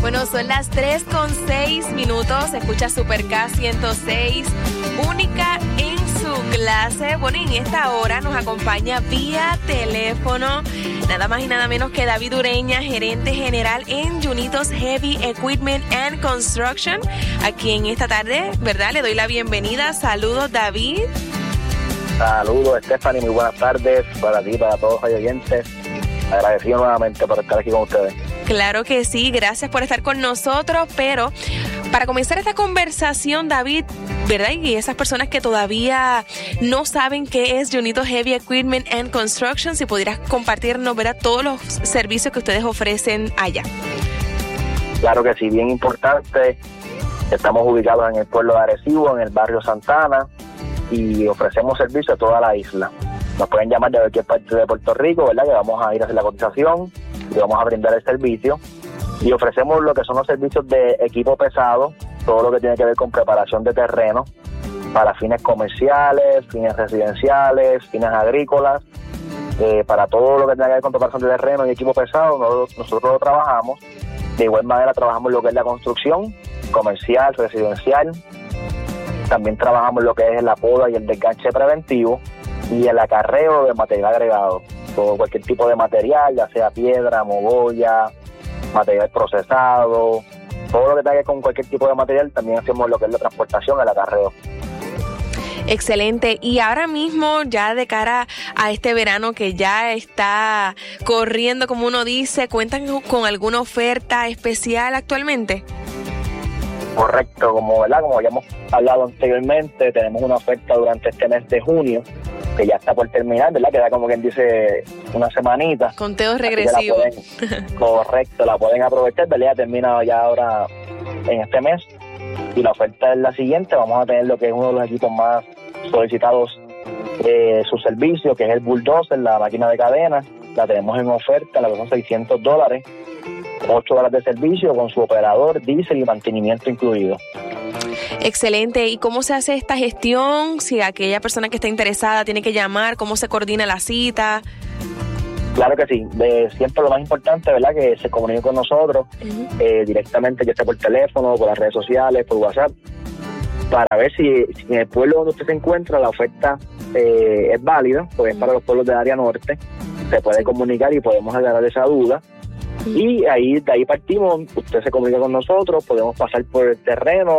Bueno, son las 3:06. Escucha Super K 106, única en su clase. Bueno, y en esta hora nos acompaña vía teléfono nada más y nada menos que David Ureña, gerente general en Junitos Heavy Equipment and Construction. Aquí en esta tarde, ¿verdad? Le doy la bienvenida. Saludos, David. Saludos, Stephanie. Muy buenas tardes para ti, para todos los oyentes. Agradecido nuevamente por estar aquí con ustedes. Claro que sí, gracias por estar con nosotros, pero para comenzar esta conversación, David, ¿verdad? Y esas personas que todavía no saben qué es Junitos Heavy Equipment and Construction, si pudieras compartirnos, ¿verdad?, todos los servicios que ustedes ofrecen allá. Claro que sí, bien importante. Estamos ubicados en el pueblo de Arecibo, en el barrio Santana, y ofrecemos servicio a toda la isla. Nos pueden llamar de cualquier parte de Puerto Rico, ¿verdad?, que vamos a ir a hacer la cotización y vamos a brindar el servicio. Y ofrecemos lo que son los servicios de equipo pesado, todo lo que tiene que ver con preparación de terreno para fines comerciales, fines residenciales, fines agrícolas, para todo lo que tenga que ver con preparación de terreno y equipo pesado, nosotros lo trabajamos. De igual manera trabajamos lo que es la construcción comercial, residencial. También trabajamos lo que es la poda y el desganche preventivo y el acarreo de material agregado. Todo, cualquier tipo de material, ya sea piedra, mogolla, material procesado, todo lo que tenga que ver con cualquier tipo de material. También hacemos lo que es la transportación, el acarreo. Excelente. Y ahora mismo, ya de cara a este verano que ya está corriendo, como uno dice, ¿cuentan con alguna oferta especial actualmente? Correcto, como habíamos hablado anteriormente, tenemos una oferta durante este mes de junio, que ya está por terminar, ¿verdad? Queda como quien dice una semanita. Conteo regresivo. Correcto, la pueden aprovechar, ¿verdad? Termina ya ahora en este mes. Y la oferta es la siguiente: vamos a tener lo que es uno de los equipos más solicitados, su servicio, que es el bulldozer, la máquina de cadena. La tenemos en oferta, la que son $600, $8 de servicio con su operador, diésel y mantenimiento incluido. Excelente. ¿Y cómo se hace esta gestión? Si aquella persona que está interesada tiene que llamar, ¿cómo se coordina la cita? Claro que sí. Siempre lo más importante, ¿verdad?, que se comunique con nosotros directamente, ya sea por teléfono, por las redes sociales, por WhatsApp, para ver si en el pueblo donde usted se encuentra la oferta es válida, pues es para los pueblos del área norte. Se puede comunicar y podemos aclarar esa duda. Y de ahí partimos, usted se comunica con nosotros, podemos pasar por el terreno,